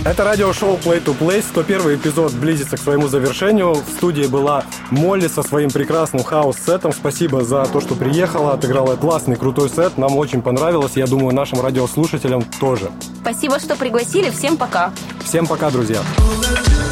Это радиошоу Play to Play. 101 эпизод близится к своему завершению. В студии была Молли со своим прекрасным хаус-сетом. Спасибо за то, что приехала, отыграла классный, крутой сет. Нам очень понравилось. Я думаю, нашим радиослушателям тоже. Спасибо, что пригласили. Всем пока. Всем пока, друзья.